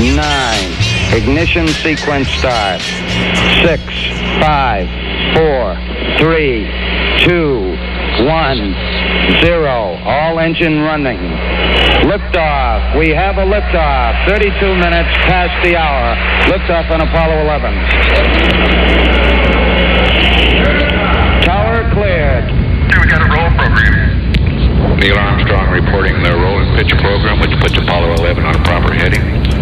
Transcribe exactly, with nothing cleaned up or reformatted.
nine. Ignition sequence start. Six, five, four, three, two, one, zero. All engine running. Liftoff. We have a liftoff. thirty-two minutes past the hour. Liftoff on Apollo eleven. Tower cleared. We got a roll program. Neil Armstrong reporting the roll and pitch program, which puts Apollo eleven on a proper heading.